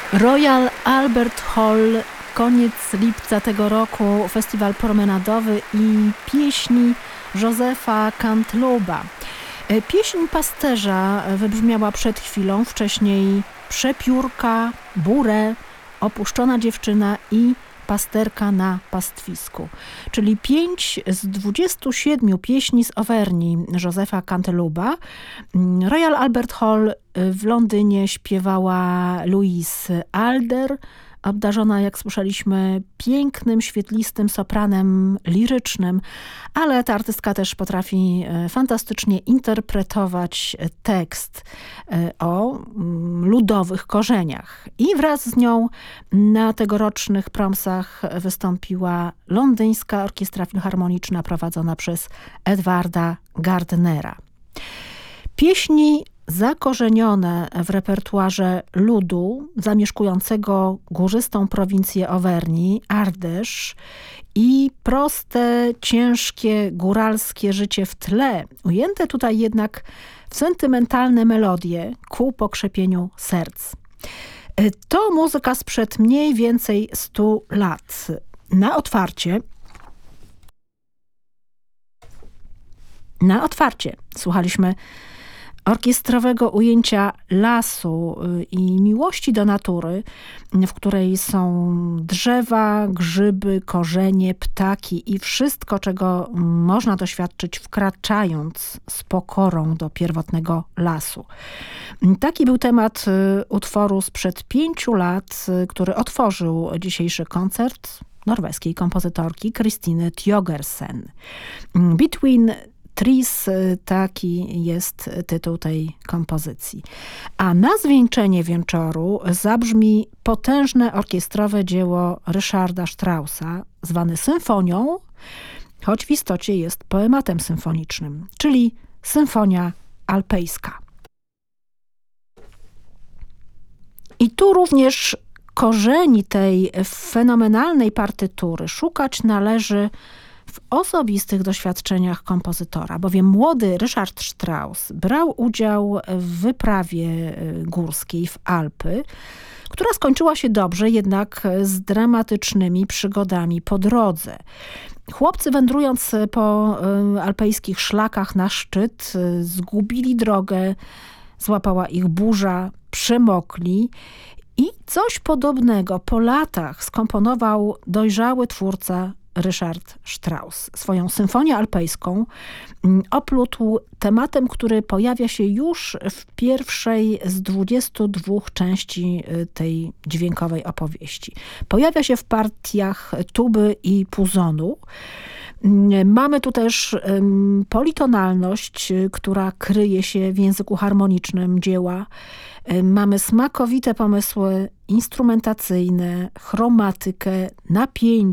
Royal Albert Hall, koniec lipca tego roku, festiwal promenadowy i pieśni Józefa Cantelouba. Pieśń pasterza wybrzmiała przed chwilą, wcześniej Przepiórka, Burę, Opuszczona dziewczyna i Pasterka na pastwisku. Czyli 5 z 27 pieśni z Auvergne Józefa Cantelouba. Royal Albert Hall w Londynie śpiewała Louise Alder, obdarzona, jak słyszeliśmy, pięknym, świetlistym sopranem lirycznym, ale ta artystka też potrafi fantastycznie interpretować tekst o ludowych korzeniach. I wraz z nią na tegorocznych promsach wystąpiła londyńska orkiestra filharmoniczna prowadzona przez Edwarda Gardnera. Pieśni zakorzenione w repertuarze ludu zamieszkującego górzystą prowincję Auvergne, Ardèche, i proste, ciężkie, góralskie życie w tle, ujęte tutaj jednak w sentymentalne melodie ku pokrzepieniu serc. To muzyka sprzed mniej więcej 100 lat. Na otwarcie słuchaliśmy orkiestrowego ujęcia lasu i miłości do natury, w której są drzewa, grzyby, korzenie, ptaki i wszystko, czego można doświadczyć, wkraczając z pokorą do pierwotnego lasu. Taki był temat utworu sprzed 5 lat, który otworzył dzisiejszy koncert norweskiej kompozytorki Kristine Tjogersen. Between Trees, taki jest tytuł tej kompozycji. A na zwieńczenie wieczoru zabrzmi potężne orkiestrowe dzieło Ryszarda Straussa, zwane symfonią, choć w istocie jest poematem symfonicznym, czyli Symfonia Alpejska. I tu również korzeni tej fenomenalnej partytury szukać należy w osobistych doświadczeniach kompozytora, bowiem młody Ryszard Strauss brał udział w wyprawie górskiej w Alpy, która skończyła się dobrze, jednak z dramatycznymi przygodami po drodze. Chłopcy, wędrując po alpejskich szlakach na szczyt, zgubili drogę, złapała ich burza, przemokli i coś podobnego po latach skomponował dojrzały twórca Ryszard Strauss. Swoją symfonię alpejską oplótł tematem, który pojawia się już w pierwszej z 22 części tej dźwiękowej opowieści. Pojawia się w partiach tuby i puzonu. Mamy tu też politonalność, która kryje się w języku harmonicznym dzieła. Mamy smakowite pomysły instrumentacyjne, chromatykę, napięcie,